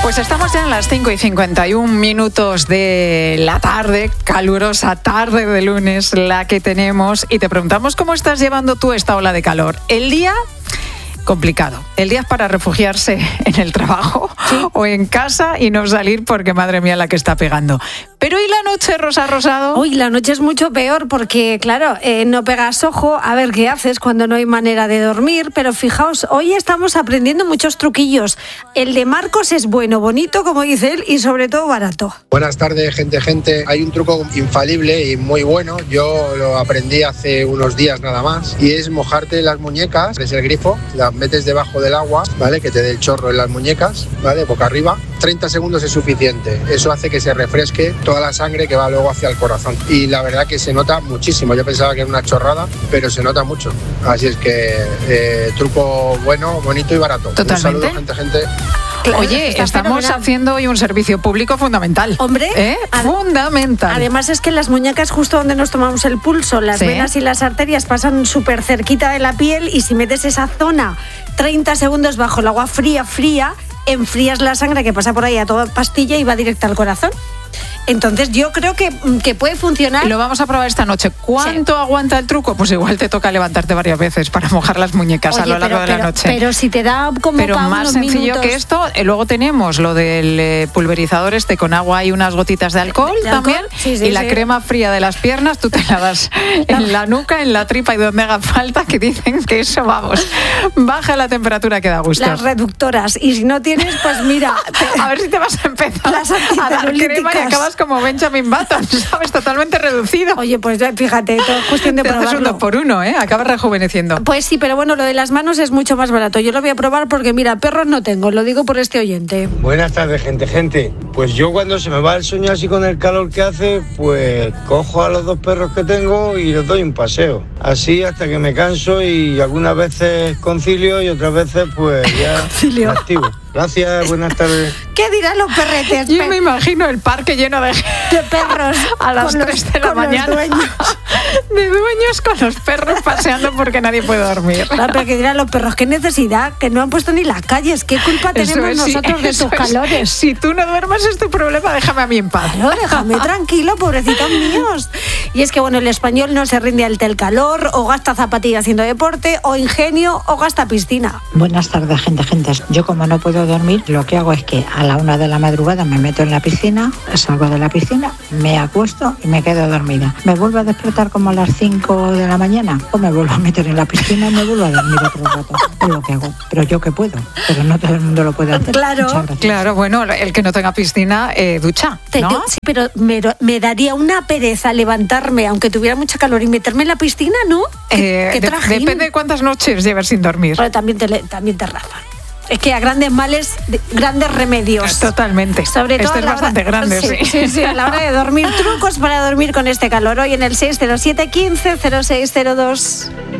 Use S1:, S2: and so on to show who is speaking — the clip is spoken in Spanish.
S1: Pues estamos ya en las 5:51 de la tarde, calurosa tarde de lunes, la que tenemos, y te preguntamos cómo estás llevando tú esta ola de calor. El día, complicado. El día es para refugiarse en el trabajo, ¿sí?, o en casa y no salir porque, madre mía, la que está pegando. Pero ¿y la noche, Rosa Rosado?
S2: Uy, la noche es mucho peor porque, claro, no pegas ojo a ver qué haces cuando no hay manera de dormir. Pero fijaos, hoy estamos aprendiendo muchos truquillos. El de Marcos es bueno, bonito, como dice él, y sobre todo barato.
S3: Buenas tardes, gente. Hay un truco infalible y muy bueno. Yo lo aprendí hace unos días nada más. Y es mojarte las muñecas, es el grifo, las metes debajo del agua, ¿vale? Que te dé el chorro en las muñecas, ¿vale? Boca arriba. 30 segundos es suficiente. Eso hace que se refresque toda la sangre que va luego hacia el corazón. Y la verdad que se nota muchísimo. Yo pensaba que era una chorrada, pero se nota mucho. Así es que truco bueno, bonito y barato.
S1: Totalmente.
S3: Un saludo, gente.
S1: Claro, oye, estamos haciendo hoy un servicio público fundamental.
S2: Hombre,
S1: fundamental.
S2: Además es que las muñecas, justo donde nos tomamos el pulso, las venas y las arterias pasan súper cerquita de la piel, y si metes esa zona 30 segundos bajo el agua fría, enfrías la sangre que pasa por ahí a toda pastilla y va directa al corazón. Entonces yo creo que puede funcionar.
S1: Lo vamos a probar esta noche. ¿Cuánto aguanta el truco? Pues igual te toca levantarte varias veces para mojar las muñecas a lo largo de la noche.
S2: Pero si te da como
S1: pero
S2: para
S1: más
S2: unos
S1: sencillo
S2: minutos.
S1: que esto, luego tenemos lo del pulverizador con agua y unas gotitas de alcohol también.
S2: Sí,
S1: y la crema fría de las piernas, tú te la das en la nuca, en la tripa y donde haga falta, que dicen que eso, vamos, baja la temperatura que da gusto.
S2: Las reductoras. Y si no tienes, pues mira,
S1: a ver si te vas a empezar
S2: las
S1: a dar crema y acabas como Benjamin Button, ¿sabes? Totalmente reducido.
S2: Oye, pues fíjate, todo es cuestión de probarlo.
S1: Haces un 2 por 1, ¿eh? Acabas rejuveneciendo.
S2: Pues sí, pero bueno, lo de las manos es mucho más barato. Yo lo voy a probar porque, mira, perros no tengo, lo digo por este oyente.
S4: Buenas tardes, gente. Pues yo cuando se me va el sueño así con el calor que hace, pues cojo a los 2 perros que tengo y les doy un paseo. Así hasta que me canso, y algunas veces concilio y otras veces pues ya me activo. Gracias, buenas tardes.
S2: ¿Qué dirán los perretes?
S1: Yo me imagino el parque lleno de
S2: perros
S1: a las 3 de la mañana. De dueños con los perros paseando porque nadie puede dormir.
S2: Pero que dirán los perros, qué necesidad, que no han puesto ni las calles, qué culpa tenemos nosotros de tus calores.
S1: Si tú no duermes es tu problema, déjame a mí en paz.
S2: Claro, déjame tranquilo, pobrecitos míos. Y es que bueno, el español no se rinde ante el calor, o gasta zapatilla haciendo deporte, o ingenio, o gasta piscina.
S5: Buenas tardes, gente. Yo, como no puedo dormir, lo que hago es que a la 1 de la madrugada me meto en la piscina, salgo de la piscina, me acuesto y me quedo dormida. ¿Me vuelvo a despertar como a las 5 de la mañana? ¿O me vuelvo a meter en la piscina y me vuelvo a dormir otro rato? Es lo que hago. Pero yo que puedo. Pero no todo el mundo lo puede hacer.
S2: Claro,
S1: bueno, el que no tenga piscina, ducha, ¿no?
S2: Sí, pero me daría una pereza levantarme, aunque tuviera mucha calor, y meterme en la piscina, ¿no?
S1: Depende de cuántas noches lleves sin dormir.
S2: Pero también te rafa. Es que a grandes males, grandes remedios.
S1: Totalmente.
S2: Sobre todo
S1: es bastante grande,
S2: sí. A la hora de dormir, trucos para dormir con este calor. Hoy en el 607 15 0602.